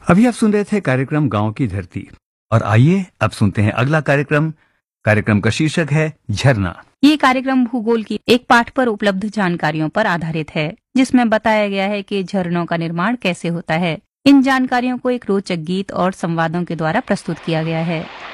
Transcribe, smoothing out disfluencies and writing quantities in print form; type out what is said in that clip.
अभी आप सुन रहे थे कार्यक्रम गांव की धरती। और आइए अब सुनते हैं अगला कार्यक्रम। कार्यक्रम का शीर्षक है झरना। ये कार्यक्रम भूगोल की एक पाठ पर उपलब्ध जानकारियों पर आधारित है, जिसमें बताया गया है कि झरनों का निर्माण कैसे होता है। इन जानकारियों को एक रोचक गीत और संवादों के द्वारा प्रस्तुत किया गया है।